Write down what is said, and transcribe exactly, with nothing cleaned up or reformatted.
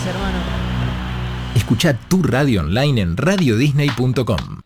hermano. Escucha tu radio online en radio disney punto com.